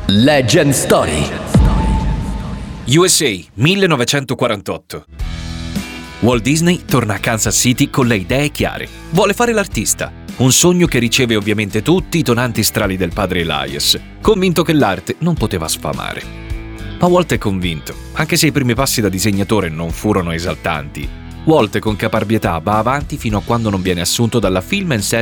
Legend Story. USA, 1948. Walt Disney torna a Kansas City con le idee chiare. Vuole fare l'artista. Un sogno che riceve ovviamente tutti i tonanti strali del padre Elias, convinto che l'arte non poteva sfamare. Ma Walt è convinto, anche se i primi passi da disegnatore non furono esaltanti. Walt con caparbietà va avanti fino a quando non viene assunto dalla Film and Series